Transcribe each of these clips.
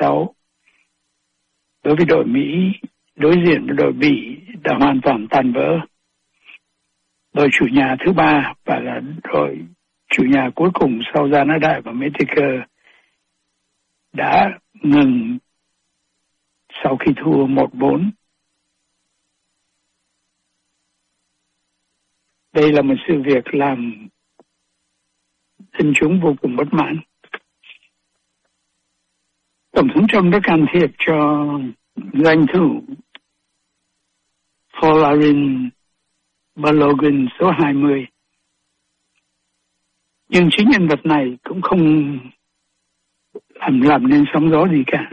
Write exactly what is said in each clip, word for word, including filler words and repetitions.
sáu. Đối với đội Mỹ, đối diện với đội Bỉ đã hoàn toàn tan vỡ. Đội chủ nhà thứ ba và là đội chủ nhà cuối cùng sau Gia Nã Đại và Mexico đã ngừng sau khi thua một bốn. Đây là một sự việc làm dân chúng vô cùng bất mãn. Tổng thống Trump đã can thiệp cho danh thủ Folarin Balogun số hai mươi. Nhưng chính nhân vật này cũng không làm, làm nên sóng gió gì cả.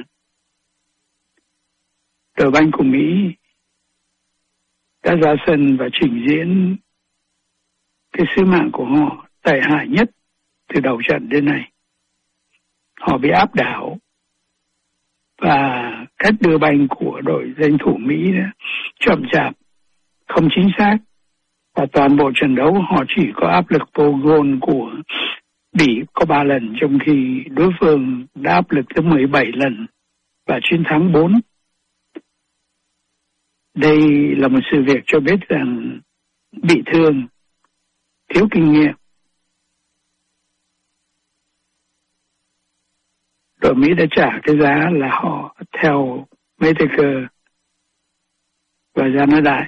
Đội banh của Mỹ đã ra sân và trình diễn cái sứ mạng của họ tệ hại nhất từ đầu trận đến nay. Họ bị áp đảo và cách đưa banh của đội danh thủ Mỹ đó chậm chạp, không chính xác, và toàn bộ trận đấu họ chỉ có áp lực vô gôn của Bỉ có ba lần, trong khi đối phương đã áp lực tới mười bảy lần và chiến thắng bốn. Đây là một sự việc cho biết rằng bị thương, thiếu kinh nghiệm. Đội Mỹ đã trả cái giá là họ theo Mexico và Gia Nã Đại.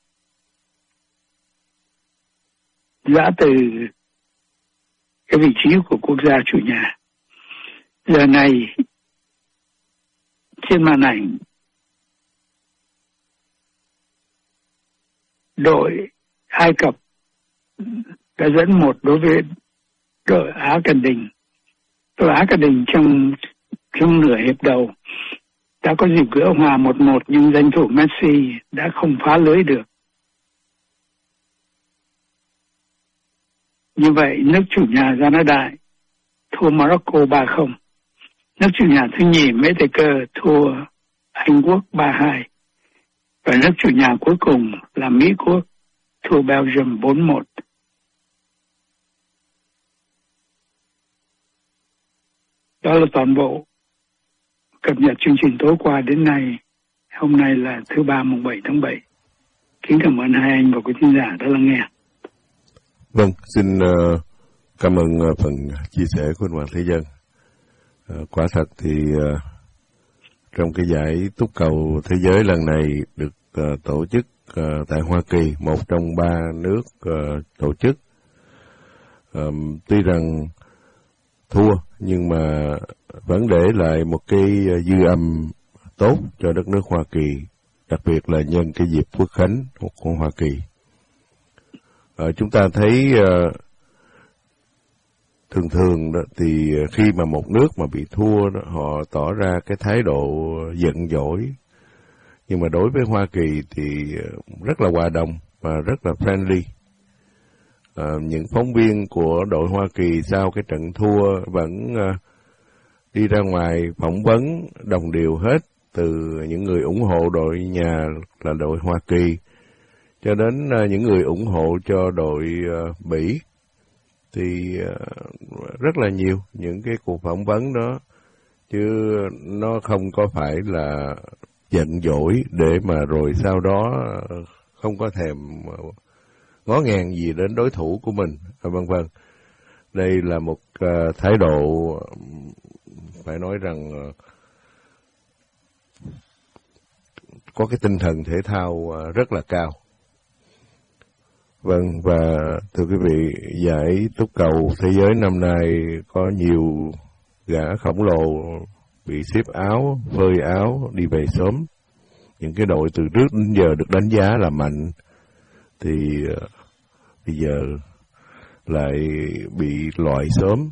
Giá từ cái vị trí của quốc gia chủ nhà. Giờ này trên màn ảnh, đội Ai Cập đã dẫn một đối với đội Á Cần Đình. Đội Á Cần Đình trong trong nửa hiệp đầu đã có dịp gỡ hòa một một, nhưng danh thủ Messi đã không phá lưới được. Như vậy, nước chủ nhà Gia Nã Đại thua Morocco ba không. Nước chủ nhà thứ nhì Mexico thua Anh Quốc ba hai. Và nước chủ nhà cuối cùng là Mỹ Quốc thua Belgium bốn một. Đó là toàn bộ cập nhật chương trình tối qua đến nay. Hôm nay là thứ ba mùng bảy tháng bảy. Kính cảm ơn hai anh và quý khán giả đã lắng nghe. Vâng, xin uh, cảm ơn uh, phần chia sẻ của anh Hoàng Thế Dân. Uh, quả thật thì uh, trong cái giải túc cầu thế giới lần này được uh, tổ chức uh, tại Hoa Kỳ, một trong ba nước uh, tổ chức. Uh, tuy rằng thua nhưng mà vẫn để lại một cái dư âm tốt cho đất nước Hoa Kỳ, đặc biệt là nhân cái dịp Quốc khánh của Hoa Kỳ. Ờ, chúng ta thấy uh, thường thường đó, thì khi mà một nước mà bị thua đó, họ tỏ ra cái thái độ giận dỗi. Nhưng mà đối với Hoa Kỳ thì rất là hòa đồng và rất là friendly. Uh, những phóng viên của đội Hoa Kỳ sau cái trận thua vẫn uh, đi ra ngoài phỏng vấn đồng đều hết, từ những người ủng hộ đội nhà là đội Hoa Kỳ cho đến uh, những người ủng hộ cho đội uh, Bỉ. Thì uh, rất là nhiều những cái cuộc phỏng vấn đó, chứ nó không có phải là giận dỗi để mà rồi sau đó uh, không có thèm uh, ngó ngàng gì đến đối thủ của mình, vân vân. Đây là một uh, thái độ phải nói rằng uh, có cái tinh thần thể thao uh, rất là cao. Vâng, và thưa quý vị, giải túc cầu thế giới năm nay có nhiều gã khổng lồ bị xếp áo, phơi áo, đi về sớm. Những cái đội từ trước đến giờ được đánh giá là mạnh thì uh, bây giờ lại bị loại sớm.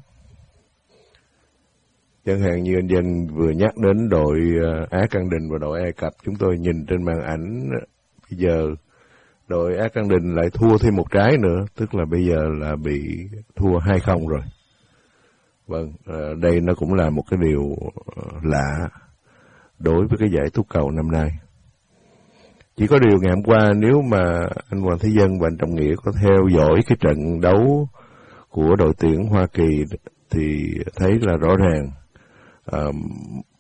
Chẳng hạn như anh Dân vừa nhắc đến đội uh, Á Căng Đình và đội Ai Cập, chúng tôi nhìn trên màn ảnh, bây giờ đội Á Căng Đình lại thua thêm một trái nữa, tức là bây giờ là bị thua hai không rồi. Vâng, uh, đây nó cũng là một cái điều uh, lạ đối với cái giải túc cầu năm nay. Chỉ có điều ngày hôm qua, nếu mà anh Hoàng Thế Dân và anh Trọng Nghĩa có theo dõi cái trận đấu của đội tuyển Hoa Kỳ thì thấy là rõ ràng uh,